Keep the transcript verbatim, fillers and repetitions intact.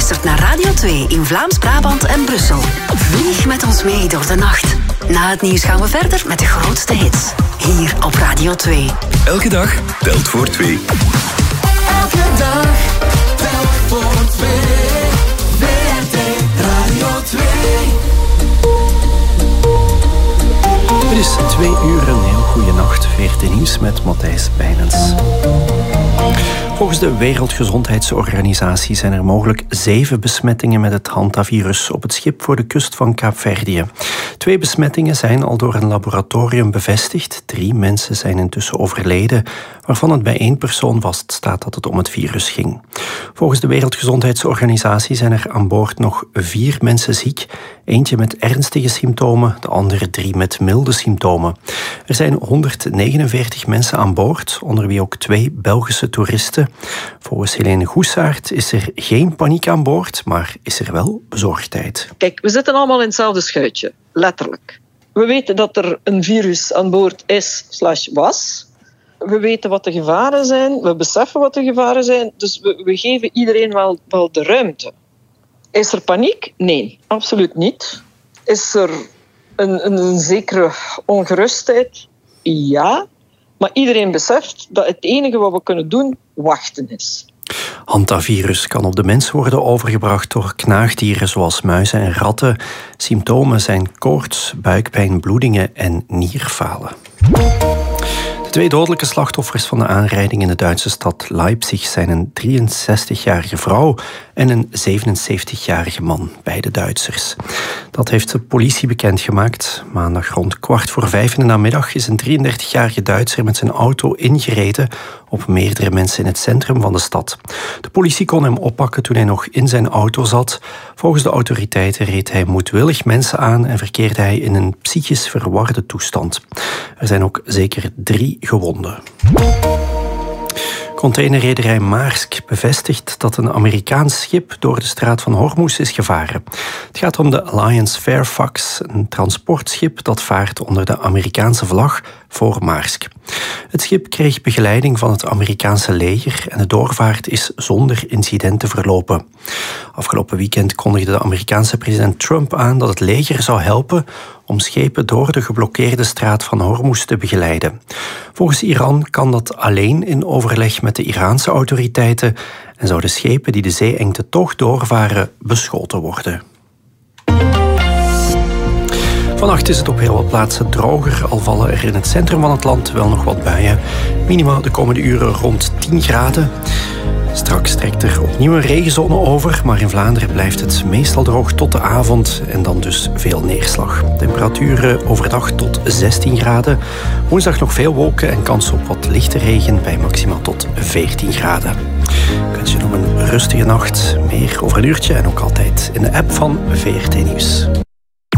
luistert naar Radio twee in Vlaams-Brabant en Brussel. Vlieg met ons mee door de nacht. Na het nieuws gaan we verder met de grootste hits. Hier op Radio twee. Elke dag telt voor twee. Elke dag telt voor twee. V R T Radio twee. Het is twee uur, een heel goede nacht. V R T Nieuws met Matthijs Bijnens. Volgens de Wereldgezondheidsorganisatie zijn er mogelijk zeven besmettingen met het hantavirus op het schip voor de kust van Kaapverdië. Twee besmettingen zijn al door een laboratorium bevestigd. Drie mensen zijn intussen overleden, waarvan het bij één persoon vaststaat dat het om het virus ging. Volgens de Wereldgezondheidsorganisatie zijn er aan boord nog vier mensen ziek. Eentje met ernstige symptomen, de andere drie met milde symptomen. Er zijn honderdnegenenveertig mensen aan boord, onder wie ook twee Belgische toeristen. Volgens Helene Goesaert is er geen paniek aan boord, maar is er wel bezorgdheid. Kijk, we zitten allemaal in hetzelfde schuitje, letterlijk. We weten dat er een virus aan boord is slash was. We weten wat de gevaren zijn, we beseffen wat de gevaren zijn, dus we, we geven iedereen wel, wel de ruimte. Is er paniek? Nee, absoluut niet. Is er een, een, een zekere ongerustheid? Ja. Maar iedereen beseft dat het enige wat we kunnen doen, wachten is. Hantavirus kan op de mens worden overgebracht door knaagdieren zoals muizen en ratten. Symptomen zijn koorts, buikpijn, bloedingen en nierfalen. De twee dodelijke slachtoffers van de aanrijding in de Duitse stad Leipzig zijn een drieënzestigjarige vrouw en een zevenenzeventigjarige man, beide Duitsers. Dat heeft de politie bekendgemaakt. Maandag rond kwart voor vijf in de namiddag is een drieëndertigjarige Duitser met zijn auto ingereden op meerdere mensen in het centrum van de stad. De politie kon hem oppakken toen hij nog in zijn auto zat. Volgens de autoriteiten reed hij moedwillig mensen aan en verkeerde hij in een psychisch verwarde toestand. Er zijn ook zeker drie gewonden. Containerrederij Maersk bevestigt dat een Amerikaans schip door de straat van Hormuz is gevaren. Het gaat om de Alliance Fairfax, een transportschip dat vaart onder de Amerikaanse vlag voor Maersk. Het schip kreeg begeleiding van het Amerikaanse leger en de doorvaart is zonder incidenten verlopen. Afgelopen weekend kondigde de Amerikaanse president Trump aan dat het leger zou helpen om schepen door de geblokkeerde straat van Hormuz te begeleiden. Volgens Iran kan dat alleen in overleg met de Iraanse autoriteiten en zouden schepen die de zeeengte toch doorvaren beschoten worden. Vannacht is het op heel wat plaatsen droger, al vallen er in het centrum van het land wel nog wat buien. Minima de komende uren rond tien graden. Straks trekt er opnieuw een regenzone over, maar in Vlaanderen blijft het meestal droog tot de avond en dan dus veel neerslag. Temperaturen overdag tot zestien graden. Woensdag nog veel wolken en kans op wat lichte regen bij maximaal tot veertien graden. Ik wens je nog een rustige nacht. Meer over een uurtje en ook altijd in de app van V R T Nieuws.